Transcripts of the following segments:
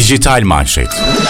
Dijital Manşet.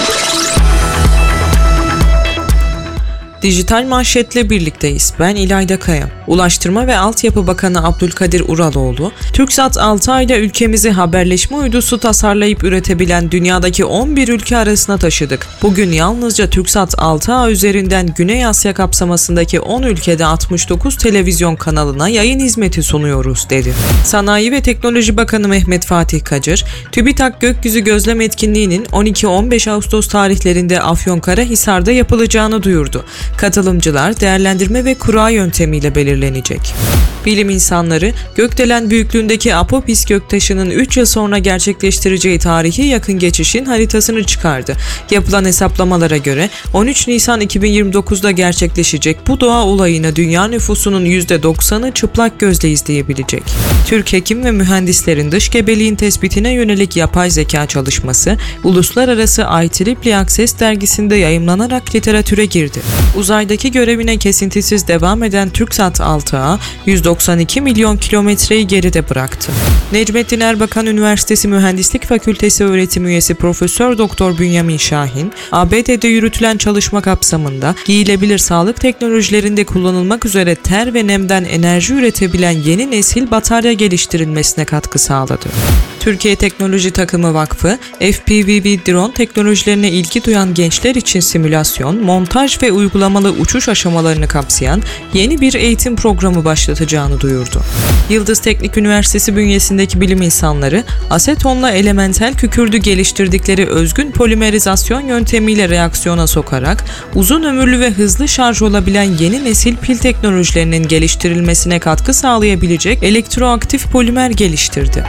Dijital Manşet'le birlikteyiz. Ben İlayda Kaya. Ulaştırma ve Altyapı Bakanı Abdülkadir Uraloğlu, TürkSat 6 ayda ülkemizi haberleşme uydusu tasarlayıp üretebilen dünyadaki 11 ülke arasına taşıdık. Bugün yalnızca TürkSat 6A üzerinden Güney Asya kapsamasındaki 10 ülkede 69 televizyon kanalına yayın hizmeti sunuyoruz, dedi. Sanayi ve Teknoloji Bakanı Mehmet Fatih Kacır, TÜBİTAK Gökyüzü Gözlem Etkinliği'nin 12-15 Ağustos tarihlerinde Afyonkarahisar'da yapılacağını duyurdu. Katılımcılar değerlendirme ve kura yöntemiyle belirlenecek. Bilim insanları, gökdelen büyüklüğündeki Apopis göktaşının 3 yıl sonra gerçekleştireceği tarihi yakın geçişin haritasını çıkardı. Yapılan hesaplamalara göre 13 Nisan 2029'da gerçekleşecek bu doğa olayını dünya nüfusunun %90'ı çıplak gözle izleyebilecek. Türk hekim ve mühendislerin dış gebeliğin tespitine yönelik yapay zeka çalışması, Uluslararası IEEE Access dergisinde yayımlanarak literatüre girdi. Uzaydaki görevine kesintisiz devam eden TürkSat 6A, 192 milyon kilometreyi geride bıraktı. Necmettin Erbakan Üniversitesi Mühendislik Fakültesi öğretim üyesi Profesör Doktor Bünyamin Şahin, ABD'de yürütülen çalışma kapsamında giyilebilir sağlık teknolojilerinde kullanılmak üzere ter ve nemden enerji üretebilen yeni nesil batarya geliştirilmesine katkı sağladı. Türkiye Teknoloji Takımı Vakfı, FPV drone teknolojilerine ilgi duyan gençler için simülasyon, montaj ve uygulamalı uçuş aşamalarını kapsayan yeni bir eğitim programı başlatacağını duyurdu. Yıldız Teknik Üniversitesi bünyesindeki bilim insanları, asetonla elementel kükürdü geliştirdikleri özgün polimerizasyon yöntemiyle reaksiyona sokarak uzun ömürlü ve hızlı şarj olabilen yeni nesil pil teknolojilerinin geliştirilmesine katkı sağlayabilecek elektroaktif polimer geliştirdi.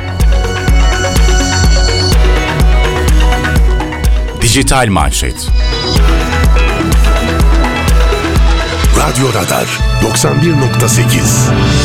Dijital Manşet. Radyo Radar 91.8